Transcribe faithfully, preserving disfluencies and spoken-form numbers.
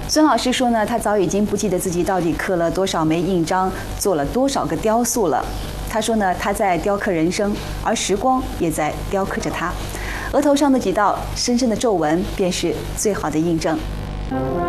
孙老师说呢，他早已经不记得自己到底刻了多少枚印章，做了多少个雕塑了。他说呢，他在雕刻人生，而时光也在雕刻着他。额头上的几道深深的皱纹，便是最好的印证。